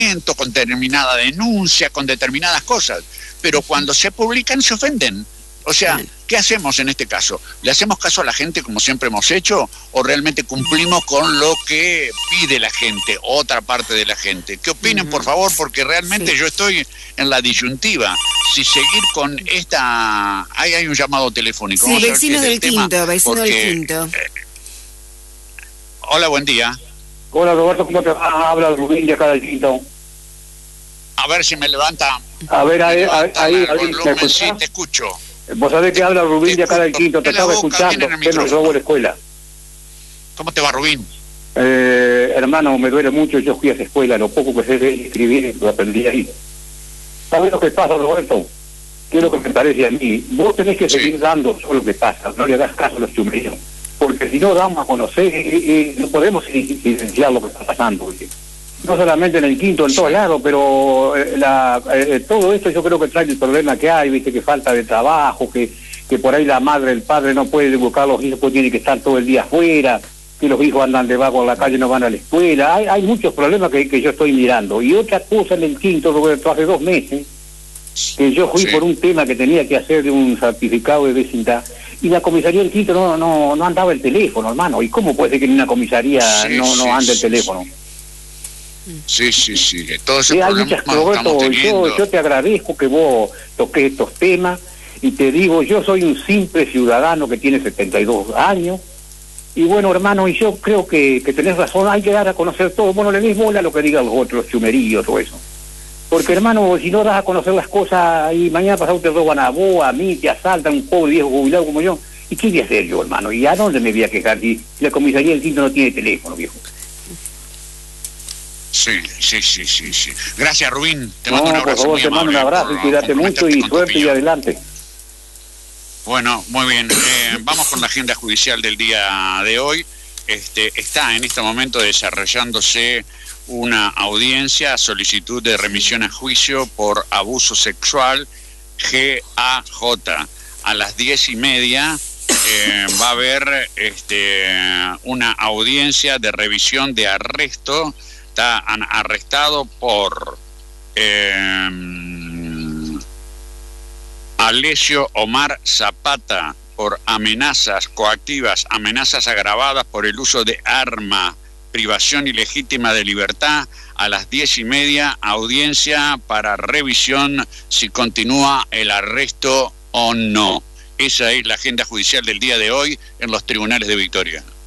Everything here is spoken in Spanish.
con determinada denuncia, con determinadas cosas, pero cuando se publican se ofenden. O sea, ¿qué hacemos en este caso? ¿Le hacemos caso a la gente como siempre hemos hecho o realmente cumplimos con lo que pide la gente, otra parte de la gente? ¿Qué opinen, por favor? Porque realmente yo estoy en la disyuntiva. Si seguir con esta... Ahí hay un llamado telefónico. Sí, vecino del Quinto, vecino del Quinto. Hola, buen día. Hola Roberto, ¿cómo te va? Habla Rubín de acá del Quinto. A ver si me levanta. A ver, ahí, sí, te escucho. Vos sabés que habla Rubín de acá del Quinto, te estaba escuchando, que nos robó la escuela. ¿Cómo te va, Rubín? Hermano, me duele mucho, yo fui a esa escuela, lo poco que sé de escribir, lo aprendí ahí. ¿Sabés lo que pasa, Roberto? ¿Qué es lo que me parece a mí? Vos tenés que seguir dando todo lo que pasa, no le das caso a los chumeríos, porque si no damos a conocer, no podemos evidenciar lo que está pasando, ¿sí? No solamente en el Quinto, en todos lados, pero todo esto yo creo que trae el problema que hay, viste, que falta de trabajo, que por ahí la madre, el padre no puede buscar a los hijos, pues tiene que estar todo el día afuera, que los hijos andan de vago en la calle, no van a la escuela. Hay muchos problemas que yo estoy mirando. Y otra cosa en el Quinto, Roberto, hace 2 meses, que yo fui por un tema que tenía que hacer de un certificado de vecindad, y la comisaría del Quinto no andaba el teléfono, hermano. ¿Y cómo puede ser que en una comisaría no ande el teléfono? Sí. Todo ese hay muchas cosas, Roberto. Yo te agradezco que vos toques estos temas y te digo, yo soy un simple ciudadano que tiene 72 años y bueno, hermano, y yo creo que tenés razón, hay que dar a conocer todo. Bueno, le des bola a lo que digan los otros, chumerillos, todo eso. Porque, hermano, si no das a conocer las cosas y mañana pasado te roban a vos, a mí, te asaltan, un pobre viejo jubilado como yo, ¿y qué voy a hacer yo, hermano? ¿Y a dónde me voy a quejar si la comisaría del Quinto no tiene teléfono, viejo? Sí. Gracias, Rubín. Te mando un abrazo. Por favor, te mando un abrazo y cuídate mucho y suerte y adelante. Bueno, muy bien. Vamos con la agenda judicial del día de hoy. Está en este momento desarrollándose una audiencia a solicitud de remisión a juicio por abuso sexual GAJ. A las 10:30 va a haber una audiencia de revisión de arresto. Está arrestado por Alessio Omar Zapata por amenazas coactivas, amenazas agravadas por el uso de arma, privación ilegítima de libertad. A las 10:30, audiencia para revisión si continúa el arresto o no. Esa es la agenda judicial del día de hoy en los tribunales de Victoria.